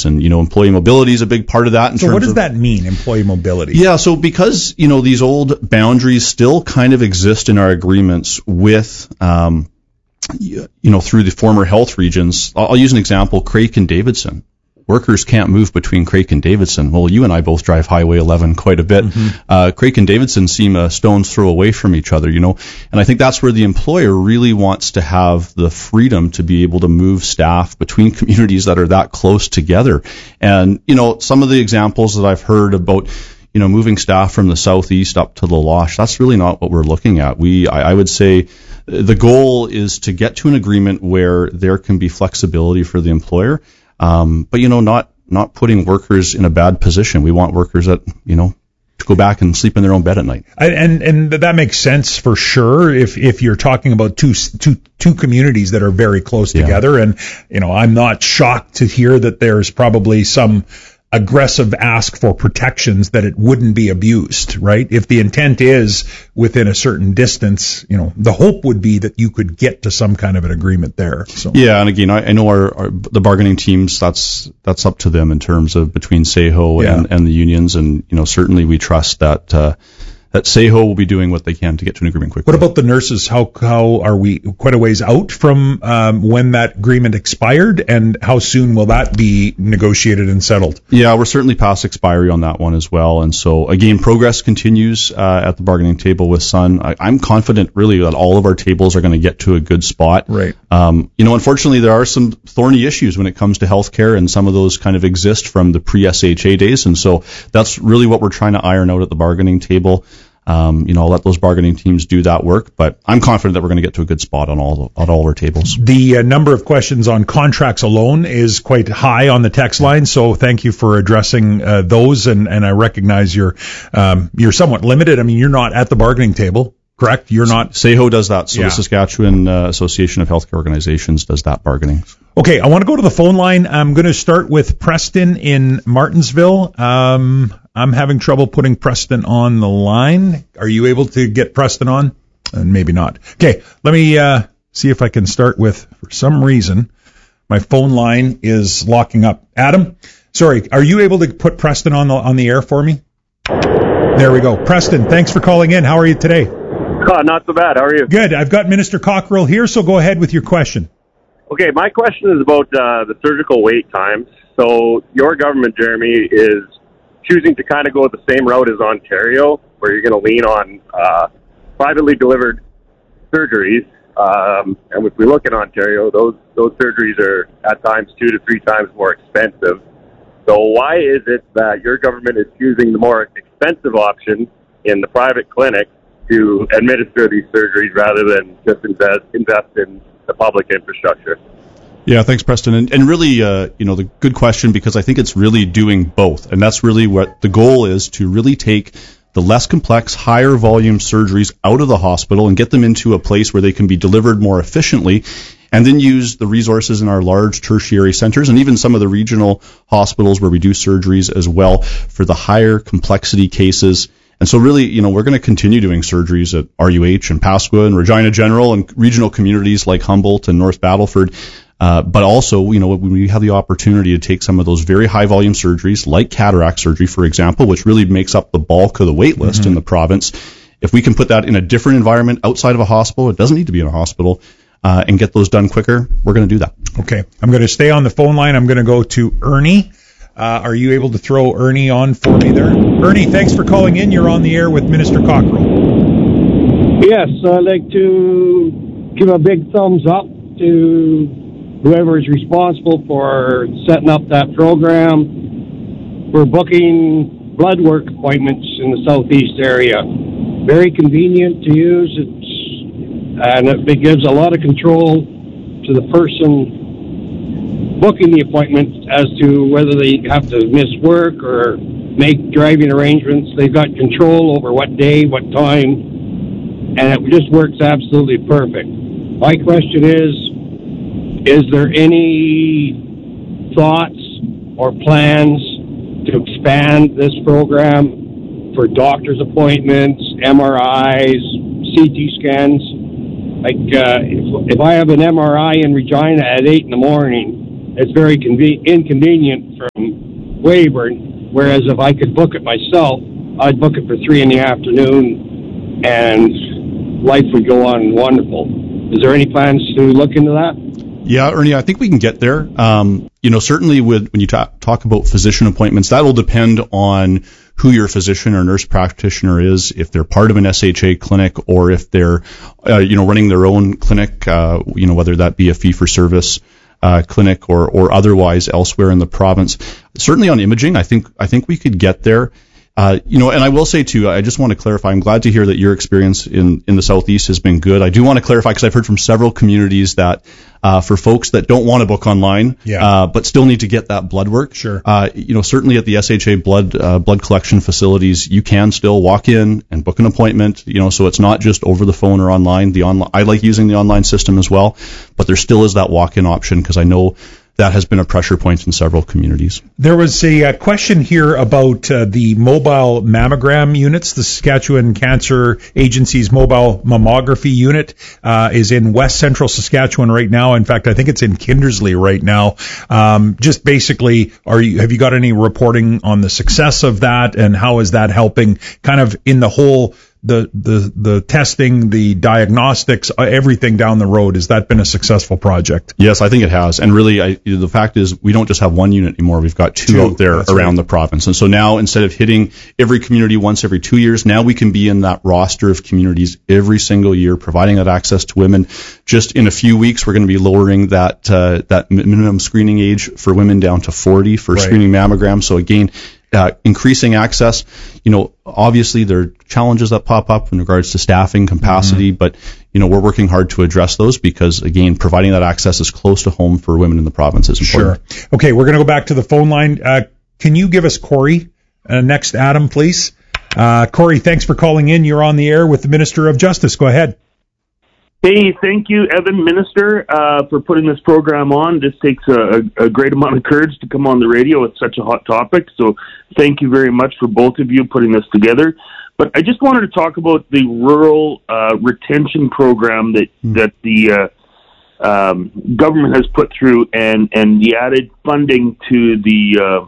communities. And, employee mobility is a big part of that. So what does that mean, employee mobility? Yeah, so because, these old boundaries still kind of exist in our agreements with, through the former health regions. I'll use an example, Craik and Davidson. Workers can't move between Craik and Davidson. Well, you and I both drive Highway 11 quite a bit. Craik and Davidson seem a stone's throw away from each other, and I think that's where the employer really wants to have the freedom to be able to move staff between communities that are that close together. And, some of the examples that I've heard about, moving staff from the southeast up to the Losh, that's really not what we're looking at. I would say the goal is to get to an agreement where there can be flexibility for the employer. But not putting workers in a bad position. We want workers that, to go back and sleep in their own bed at night. And that makes sense for sure if you're talking about two communities that are very close together. And, I'm not shocked to hear that there's probably some aggressive ask for protections that it wouldn't be abused, right? If the intent is within a certain distance, the hope would be that you could get to some kind of an agreement there. So. Yeah, and again, I know the bargaining teams, that's up to them in terms of between SAHO and the unions, and certainly we trust that SAHO will be doing what they can to get to an agreement quickly. What about the nurses? How are we quite a ways out from when that agreement expired, and how soon will that be negotiated and settled? Yeah, we're certainly past expiry on that one as well. And so, again, progress continues at the bargaining table with Sun. I'm confident, really, that all of our tables are going to get to a good spot. Right. Unfortunately, there are some thorny issues when it comes to healthcare, and some of those kind of exist from the pre-SHA days. And so that's really what we're trying to iron out at the bargaining table. I'll let those bargaining teams do that work, but I'm confident that we're going to get to a good spot on all of our tables. The number of questions on contracts alone is quite high on the text line, so thank you for addressing those, and I recognize you're somewhat limited. I mean, you're not at the bargaining table, correct? You're not. SAHO does that, so the Saskatchewan Association of Healthcare Organizations does that bargaining. Okay, I want to go to the phone line. I'm going to start with Preston in Martensville. I'm having trouble putting Preston on the line. Are you able to get Preston on? Maybe not. Okay, let me see if I can start with, for some reason, my phone line is locking up. Adam, sorry, are you able to put Preston on the air for me? There we go. Preston, thanks for calling in. How are you today? Not so bad. How are you? Good. I've got Minister Cockrell here, so go ahead with your question. Okay, my question is about the surgical wait times. So your government, Jeremy, is choosing to kind of go the same route as Ontario, where you're going to lean on privately delivered surgeries. And if we look at Ontario, those surgeries are at times 2 to 3 times more expensive. So why is it that your government is choosing the more expensive option in the private clinic to administer these surgeries rather than just invest in the public infrastructure? Yeah, thanks, Preston. And really, the good question, because I think it's really doing both. And that's really what the goal is, to really take the less complex, higher volume surgeries out of the hospital and get them into a place where they can be delivered more efficiently, and then use the resources in our large tertiary centers and even some of the regional hospitals where we do surgeries as well for the higher complexity cases. And so really, we're going to continue doing surgeries at RUH and Pasqua and Regina General and regional communities like Humboldt and North Battleford. But also, when we have the opportunity to take some of those very high volume surgeries, like cataract surgery, for example, which really makes up the bulk of the wait list in the province, if we can put that in a different environment outside of a hospital, it doesn't need to be in a hospital, and get those done quicker, we're going to do that. Okay. I'm going to stay on the phone line. I'm going to go to Ernie. Are you able to throw Ernie on for me there? Ernie, thanks for calling in. You're on the air with Minister Cockrell. Yes, I'd like to give a big thumbs up to whoever is responsible for setting up that program for booking blood work appointments in the southeast area. Very convenient to use, and it gives a lot of control to the person booking the appointment as to whether they have to miss work or make driving arrangements. They've got control over what day, what time, and it just works absolutely perfect. My question is there any thoughts or plans to expand this program for doctor's appointments, MRIs, CT scans? Like, if I have an MRI in Regina at 8 in the morning, it's very inconvenient from Weyburn, whereas if I could book it myself, I'd book it for 3 in the afternoon, and life would go on wonderful. Is there any plans to look into that? Yeah, Ernie, I think we can get there. Certainly when you talk about physician appointments, that will depend on who your physician or nurse practitioner is, if they're part of an SHA clinic or if they're, running their own clinic, whether that be a fee-for-service clinic or otherwise elsewhere in the province. Certainly on imaging, I think we could get there. And I will say too, I just want to clarify, I'm glad to hear that your experience in the Southeast has been good. I do want to clarify, because I've heard from several communities that for folks that don't want to book online, but still need to get that blood work. Sure. Certainly at the SHA blood collection facilities, you can still walk in and book an appointment, so it's not just over the phone or online. I like using the online system as well, but there still is that walk-in option, because I know that has been a pressure point in several communities. There was a question here about the mobile mammogram units. The Saskatchewan Cancer Agency's mobile mammography unit is in West Central Saskatchewan right now. In fact, I think it's in Kindersley right now. Just basically, have you got any reporting on the success of that, and how is that helping kind of in the whole the testing, the diagnostics, everything down the road? Has that been a successful project? Yes, I think it has. And really, the fact is, we don't just have one unit anymore. We've got two out there around the province. And so now, instead of hitting every community once every 2 years, now we can be in that roster of communities every single year, providing that access to women. Just in a few weeks, we're going to be lowering that minimum screening age for women down to 40 for screening mammograms. So again, increasing access. Obviously there are challenges that pop up in regards to staffing capacity, but we're working hard to address those, because again, providing that access as close to home for women in the province is important. Sure. Okay, we're going to go back to the phone line. Can you give us Corey next, Adam, please? Corey, thanks for calling in. You're on the air with the Minister of Justice. Go ahead. Hey, thank you, Evan, Minister, for putting this program on. This takes a great amount of courage to come on the radio with such a hot topic, so thank you very much for both of you putting this together. But I just wanted to talk about the rural retention program that the government has put through, and the added funding to the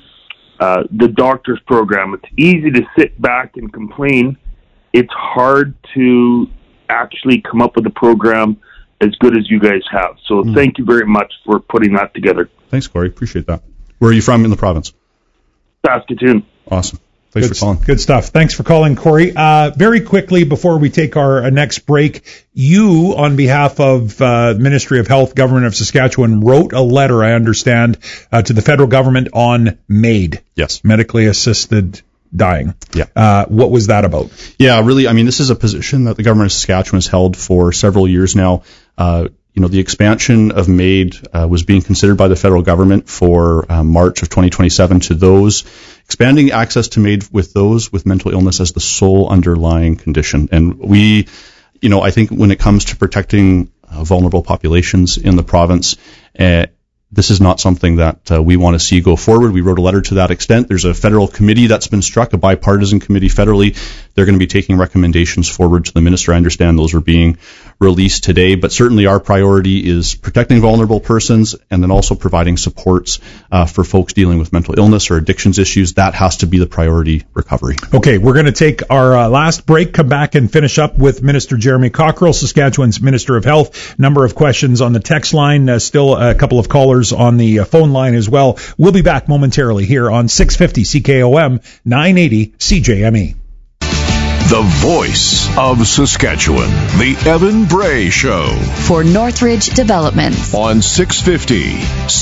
doctors program. It's easy to sit back and complain. It's hard to actually come up with a program as good as you guys have. So thank you very much for putting that together. Thanks, Corey. Appreciate that. Where are you from in the province? Saskatoon. Awesome. Thanks for calling. Good stuff. Thanks for calling, Corey. Very quickly, before we take our next break, you, on behalf of Ministry of Health, Government of Saskatchewan, wrote a letter, I understand, to the federal government on MAID. Yes. Medically assisted dying. Yeah. What was that about? Yeah, really, this is a position that the government of Saskatchewan has held for several years now. The expansion of MAID was being considered by the federal government for March of 2027 to those expanding access to MAID with those with mental illness as the sole underlying condition. And we, I think when it comes to protecting vulnerable populations in the province, this is not something that we want to see go forward. We wrote a letter to that extent. There's a federal committee that's been struck, a bipartisan committee federally. They're going to be taking recommendations forward to the minister. I understand those are being released today, but certainly our priority is protecting vulnerable persons and then also providing supports for folks dealing with mental illness or addictions issues. That has to be the priority recovery. Okay, we're going to take our last break, come back and finish up with Minister Jeremy Cockrell, Saskatchewan's Minister of Health. Number of questions on the text line, still a couple of callers on the phone line as well. We'll be back momentarily here on 650 CKOM 980 CJME. The voice of Saskatchewan, the Evan Bray Show. For Northridge Development. On 650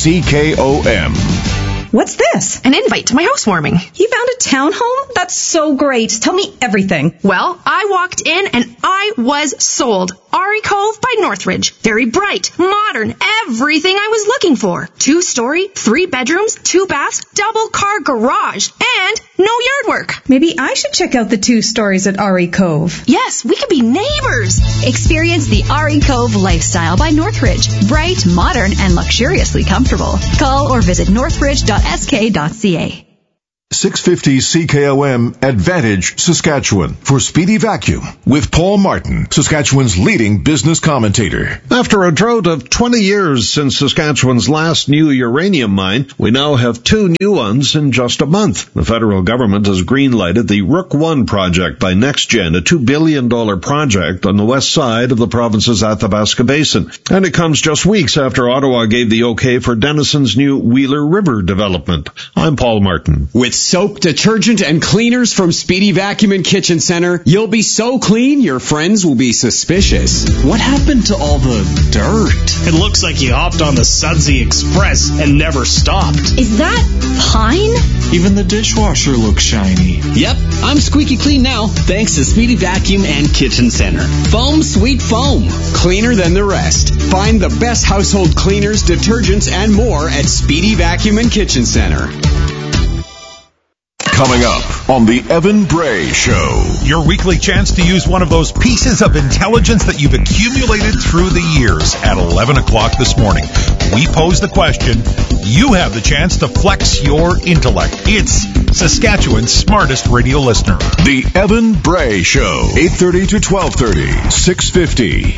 CKOM. What's this? An invite to my housewarming. You found a townhome? That's so great. Tell me everything. Well, I walked in and I was sold. Ari Cove by Northridge. Very bright, modern, everything I was looking for. 2-story, 3 bedrooms, 2 baths, double car garage, and no yard work. Maybe I should check out the 2 stories at Ari Cove. Yes, we could be neighbors. Experience the Ari Cove lifestyle by Northridge. Bright, modern, and luxuriously comfortable. Call or visit northridge.sk.ca. 650 CKOM Advantage, Saskatchewan, for Speedy Vacuum with Paul Martin, Saskatchewan's leading business commentator. After a drought of 20 years since Saskatchewan's last new uranium mine, we now have 2 new ones in just a month. The federal government has green-lighted the Rook I project by NextGen, a $2 billion project on the west side of the province's Athabasca Basin. And it comes just weeks after Ottawa gave the okay for Denison's new Wheeler River development. I'm Paul Martin. With soap, detergent, and cleaners from Speedy Vacuum and Kitchen Center, you'll be so clean your friends will be suspicious. What happened to all the dirt? It looks like you hopped on the Sudsy Express and never stopped. Is that pine? Even the dishwasher looks shiny. Yep, I'm squeaky clean now, thanks to Speedy Vacuum and Kitchen Center. Foam, sweet foam, cleaner than the rest. Find the best household cleaners, detergents, and more at Speedy Vacuum and Kitchen Center. Coming up on the Evan Bray Show. Your weekly chance to use one of those pieces of intelligence that you've accumulated through the years at 11 o'clock this morning. We pose the question. You have the chance to flex your intellect. It's Saskatchewan's smartest radio listener. The Evan Bray Show. 8:30 to 12:30. 650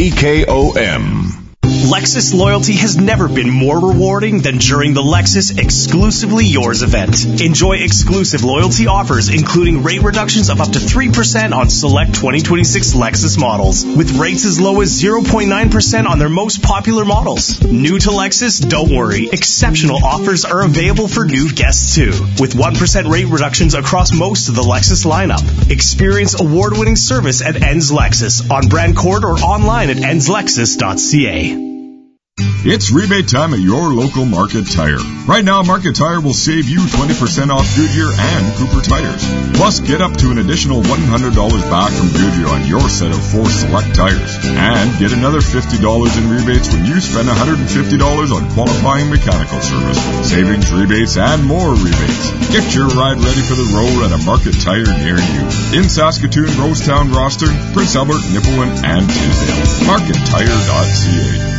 CKOM. Lexus loyalty has never been more rewarding than during the Lexus Exclusively Yours event. Enjoy exclusive loyalty offers, including rate reductions of up to 3% on select 2026 Lexus models, with rates as low as 0.9% on their most popular models. New to Lexus? Don't worry. Exceptional offers are available for new guests too, with 1% rate reductions across most of the Lexus lineup. Experience award-winning service at Enns Lexus on Brand Court or online at ennslexus.ca. It's rebate time at your local Market Tire. Right now, Market Tire will save you 20% off Goodyear and Cooper tires. Plus, get up to an additional $100 back from Goodyear on your set of 4 select tires. And get another $50 in rebates when you spend $150 on qualifying mechanical service. Savings, rebates, and more rebates. Get your ride ready for the road at a Market Tire near you. In Saskatoon, Rosetown, Rosthern, Prince Albert, Nipawin, and Tisdale. MarketTire.ca.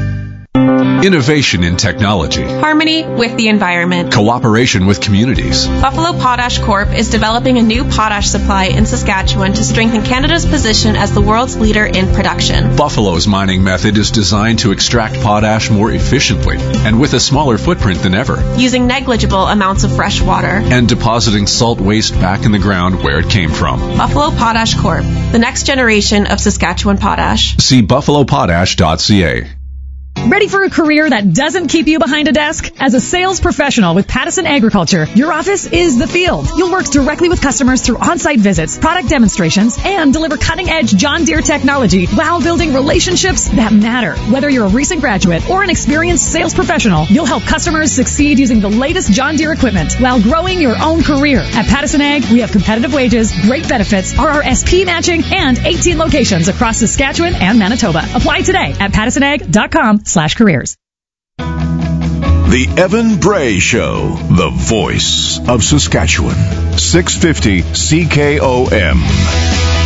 Innovation in technology. Harmony with the environment. Cooperation with communities. Buffalo Potash Corp. is developing a new potash supply in Saskatchewan to strengthen Canada's position as the world's leader in production. Buffalo's mining method is designed to extract potash more efficiently and with a smaller footprint than ever. Using negligible amounts of fresh water. And depositing salt waste back in the ground where it came from. Buffalo Potash Corp. The next generation of Saskatchewan potash. See buffalopotash.ca. Ready for a career that doesn't keep you behind a desk? As a sales professional with Pattison Agriculture, your office is the field. You'll work directly with customers through on-site visits, product demonstrations, and deliver cutting-edge John Deere technology while building relationships that matter. Whether you're a recent graduate or an experienced sales professional, you'll help customers succeed using the latest John Deere equipment while growing your own career. At Pattison Ag, we have competitive wages, great benefits, RRSP matching, and 18 locations across Saskatchewan and Manitoba. Apply today at pattisonag.com/careers. The Evan Bray Show, the voice of Saskatchewan. 650 CKOM.